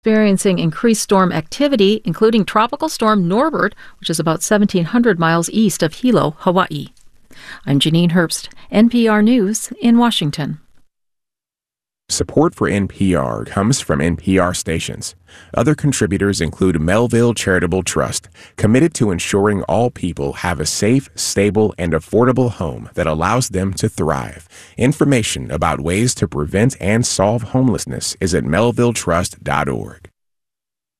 Experiencing increased storm activity, including Tropical Storm Norbert, which is about 1,700 miles east of Hilo, Hawaii. I'm Janine Herbst, NPR News in Washington. Support for NPR comes from NPR stations. Other contributors include Melville Charitable Trust, committed to ensuring all people have a safe, stable, and affordable home that allows them to thrive. Information about ways to prevent and solve homelessness is at melvilletrust.org.